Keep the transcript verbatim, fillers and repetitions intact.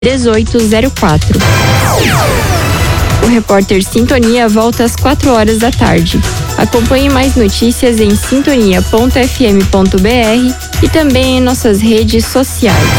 dezoito zero quatro. O repórter Sintonia volta às quatro horas da tarde. Acompanhe mais notícias em sintonia ponto f m ponto b r e também em nossas redes sociais.